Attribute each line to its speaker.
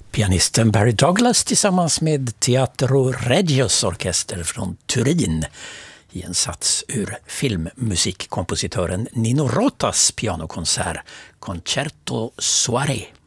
Speaker 1: Pianisten Barry Douglas tillsammans med Teatro Regios orkester från Turin i en sats ur filmmusikkompositören Nino Rotas pianokonsert Concerto Soirée.